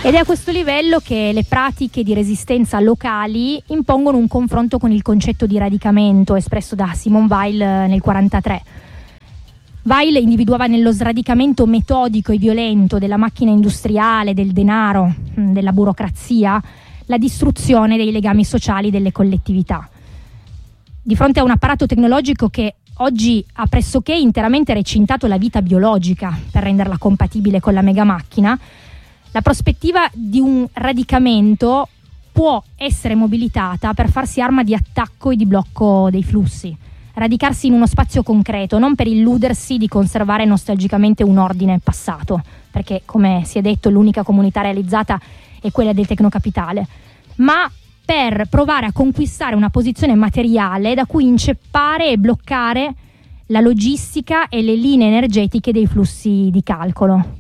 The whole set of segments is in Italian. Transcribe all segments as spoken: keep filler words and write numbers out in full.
Ed è a questo livello che le pratiche di resistenza locali impongono un confronto con il concetto di radicamento espresso da Simone Weil nel quarantatré. Weil individuava nello sradicamento metodico e violento della macchina industriale, del denaro, della burocrazia, la distruzione dei legami sociali delle collettività. Di fronte a un apparato tecnologico che oggi ha pressoché interamente recintato la vita biologica per renderla compatibile con la mega macchina, la prospettiva di un radicamento può essere mobilitata per farsi arma di attacco e di blocco dei flussi, radicarsi in uno spazio concreto, non per illudersi di conservare nostalgicamente un ordine passato, perché, come si è detto, l'unica comunità realizzata è quella del tecnocapitale, ma per provare a conquistare una posizione materiale da cui inceppare e bloccare la logistica e le linee energetiche dei flussi di calcolo.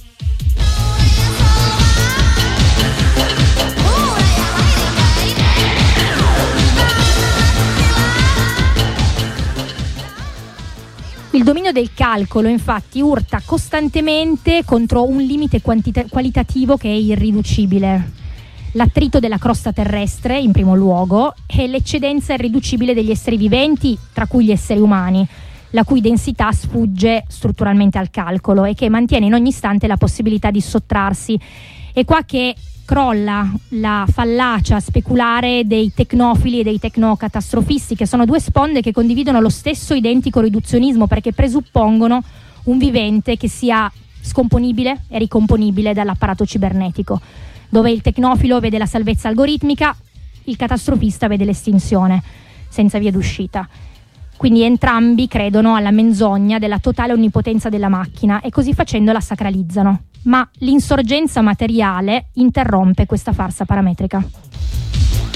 Il dominio del calcolo, infatti, urta costantemente contro un limite quantita- qualitativo che è irriducibile. L'attrito della crosta terrestre, in primo luogo, e l'eccedenza irriducibile degli esseri viventi, tra cui gli esseri umani, la cui densità sfugge strutturalmente al calcolo e che mantiene in ogni istante la possibilità di sottrarsi. È qua che crolla la fallacia speculare dei tecnofili e dei tecnocatastrofisti, che sono due sponde che condividono lo stesso identico riduzionismo, perché presuppongono un vivente che sia scomponibile e ricomponibile dall'apparato cibernetico, dove il tecnofilo vede la salvezza algoritmica, il catastrofista vede l'estinzione senza via d'uscita. Quindi entrambi credono alla menzogna della totale onnipotenza della macchina e così facendo la sacralizzano. Ma l'insorgenza materiale interrompe questa farsa parametrica.